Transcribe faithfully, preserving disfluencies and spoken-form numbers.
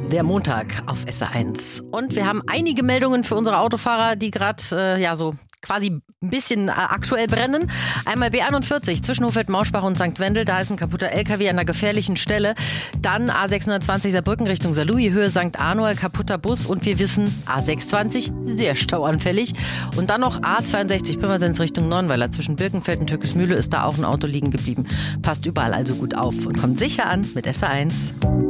Der Montag auf S R eins. Und wir haben einige Meldungen für unsere Autofahrer, die gerade äh, ja so quasi ein bisschen äh, aktuell brennen. Einmal B einundvierzig zwischen Hofeld-Mauschbach und Sankt Wendel. Da ist ein kaputter L K W an einer gefährlichen Stelle. Dann A sechshundertzwanzig Saarbrücken Richtung Saarlouis, Höhe Sankt Arnold, kaputter Bus. Und wir wissen, A sechshundertzwanzig, sehr stauanfällig. Und dann noch A zweiundsechzig Pirmasens Richtung Nonnweiler. Zwischen Birkenfeld und Türkismühle ist da auch ein Auto liegen geblieben. Passt überall also gut auf und kommt sicher an mit S R eins.